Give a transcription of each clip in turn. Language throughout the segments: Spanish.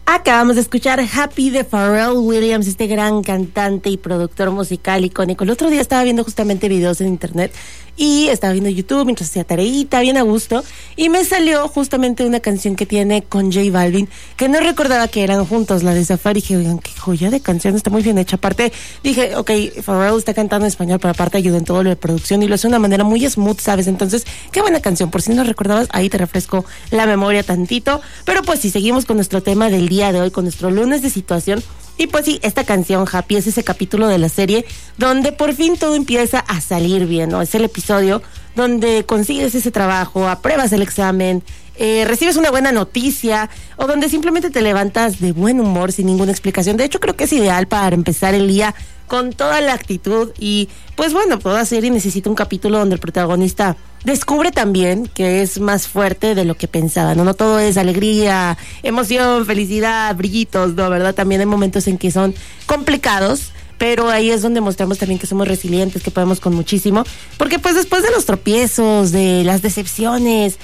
Acabamos de escuchar Happy de Pharrell Williams, este gran cantante y productor musical icónico. El otro día estaba viendo justamente videos en internet y estaba viendo YouTube mientras hacía tareita, bien a gusto, y me salió justamente una canción que tiene con J Balvin, que no recordaba que eran juntos, la de Safari. Dije, oigan, qué joya de canción, está muy bien hecha. Aparte, dije, ok, Pharrell está cantando en español, pero aparte ayudó en todo lo de producción y lo hace de una manera muy smooth, ¿sabes? Entonces, qué buena canción. Por si no recordabas, ahí te refresco la memoria tantito. Pero pues sí, seguimos con nuestro tema del día de hoy, con nuestro lunes de situación. Y pues sí, esta canción Happy es ese capítulo de la serie donde por fin todo empieza a salir bien, ¿no? Es el episodio donde consigues ese trabajo, apruebas el examen, recibes una buena noticia, o donde simplemente te levantas de buen humor sin ninguna explicación. De hecho, creo que es ideal para empezar el día con toda la actitud. Y pues bueno, toda serie necesita un capítulo donde el protagonista descubre también que es más fuerte de lo que pensaba, ¿no? No todo es alegría, emoción, felicidad, brillitos, ¿no? ¿Verdad? También hay momentos en que son complicados, pero ahí es donde mostramos también que somos resilientes, que podemos con muchísimo, porque pues después de los tropiezos, de las decepciones,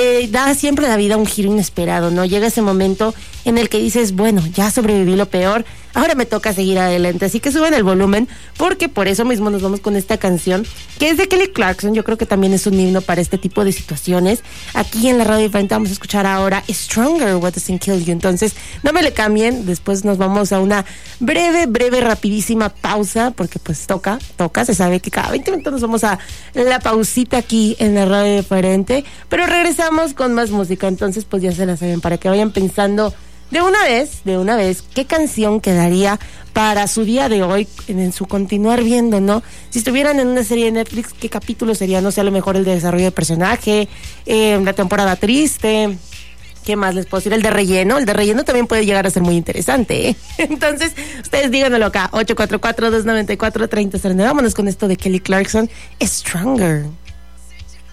da siempre la vida un giro inesperado, ¿no? Llega ese momento en el que dices, bueno, ya sobreviví lo peor, ahora me toca seguir adelante, así que suben el volumen, porque por eso mismo nos vamos con esta canción, que es de Kelly Clarkson. Yo creo que también es un himno para este tipo de situaciones. Aquí en la radio diferente vamos a escuchar ahora Stronger, What Doesn't Kill You. Entonces, no me le cambien, después nos vamos a una breve, rapidísima pausa, porque pues toca, se sabe que cada 20 minutos nos vamos a la pausita aquí en la radio diferente, pero regresamos con más música. Entonces pues ya se la saben, para que vayan pensando de una vez, qué canción quedaría para su día de hoy, en su continuar viendo, ¿no? Si estuvieran en una serie de Netflix, ¿qué capítulo sería? No sé, a lo mejor el de desarrollo de personaje, la temporada triste. ¿Qué más les puedo decir? El de relleno también puede llegar a ser muy interesante, ¿eh? Entonces, ustedes díganmelo acá, 844-294-3009. Vámonos con esto de Kelly Clarkson, Stronger.